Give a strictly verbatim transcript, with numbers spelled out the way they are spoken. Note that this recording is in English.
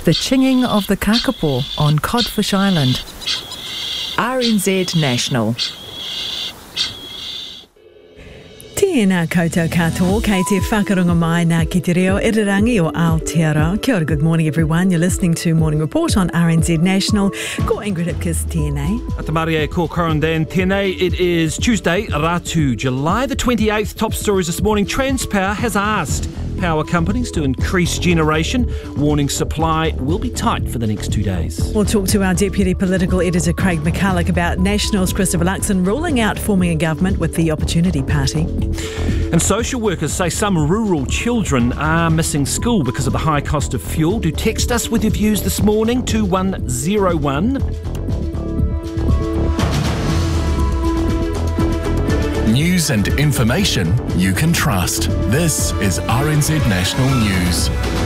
the chinging of the kakapo on Codfish Island. R N Z National. Tēnā koutou katoa, kei te whakarunga mai nā ki te reo irirangi o Aotearoa. Kia ora, good morning everyone. You're listening to Morning Report on R N Z National. Ko Ingrid Hipkiss, tēnei. Atamaria ko Corandan, tēnei. It is Tuesday, Ratu, July the twenty-eighth. Top stories this morning. Transpower has asked power companies to increase generation, warning supply will be tight for the next two days. We'll talk to our Deputy Political Editor Craig McCulloch about Nationals' Christopher Luxon ruling out forming a government with the Opportunity Party. And social workers say some rural children are missing school because of the high cost of fuel. Do text us with your views this morning, two one zero one. News and information you can trust. This is R N Z National News.